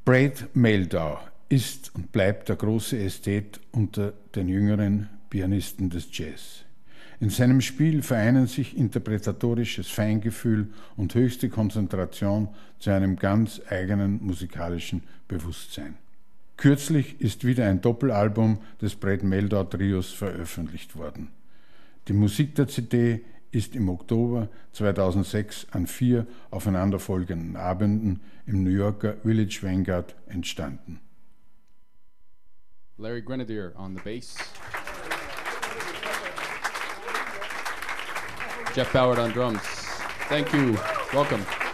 Brad Mehldau ist und bleibt der große Ästhet unter den jüngeren Pianisten des Jazz. In seinem Spiel vereinen sich interpretatorisches Feingefühl und höchste Konzentration zu einem ganz eigenen musikalischen Bewusstsein. Kürzlich ist wieder ein Doppelalbum des Brad Mehldau Trios veröffentlicht worden. Die Musik der CD ist im Oktober 2006 an 4 aufeinanderfolgenden Abenden im New Yorker Village Vanguard entstanden. Larry Grenadier on the bass. Jeff Ballard on drums. Thank you. Welcome.